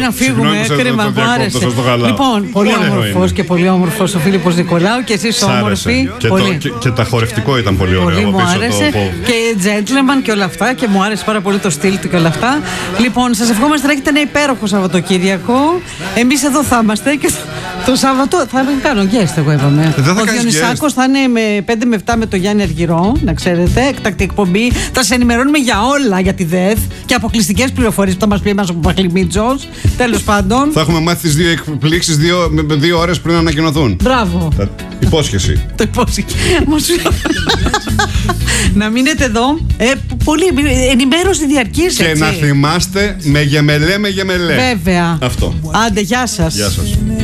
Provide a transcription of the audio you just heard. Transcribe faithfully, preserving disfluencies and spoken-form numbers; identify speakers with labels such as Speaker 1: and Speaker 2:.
Speaker 1: να φύγουμε. Κρίμα, μου άρεσε. Λοιπόν, πολύ όμορφος και πολύ όμορφος ο Φίλιππος Νικολάου και εσείς όμορφοι.
Speaker 2: Και,
Speaker 1: πολύ.
Speaker 2: το, και, και τα χορευτικό ήταν πολύ ωραίο.
Speaker 1: Πολύ μου άρεσε. Το... Και gentleman και όλα αυτά. Και μου άρεσε πάρα πολύ το στυλ του και όλα αυτά. Λοιπόν, σας ευχόμαστε να έχετε ένα υπέροχο Σαββατοκύριακο. Εμείς εδώ θα είμαστε και το Σάββατο θα κάνω guest, εγώ είπαμε.
Speaker 2: Ο
Speaker 1: Διονυσάκος θα είναι με πέντε με επτά με το Γιάννη Αργυρό, να ξέρετε. Έκτακτη εκπομπή. Θα σε ενημερώνουμε για όλα για τη ΔΕΘ και αποκλειστικές πληροφορίες που θα μας πει εμάς ο Παχλημίτζος. Τέλος πάντων.
Speaker 2: Θα έχουμε μάθει τις δύο εκπλήξεις δύο, δύο ώρες πριν ανακοινωθούν.
Speaker 1: Μπράβο.
Speaker 2: Τα... Υπόσχεση.
Speaker 1: Το υπόσχεση. Να μείνετε εδώ. Ε, πολύ ενημέρωση διαρκής.
Speaker 2: Και
Speaker 1: έτσι.
Speaker 2: να θυμάστε με γεμελέ με γεμελέ.
Speaker 1: Βέβαια.
Speaker 2: Αυτό.
Speaker 1: Άντε, γεια σας.
Speaker 2: Γεια σας.